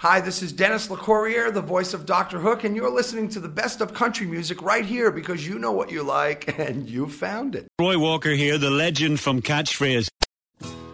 Hi, this is Dennis LeCourrier, the voice of Dr. Hook, and you're listening to the best of country music right here because you know what you like and you found it. Roy Walker here, the legend from Catchphrase.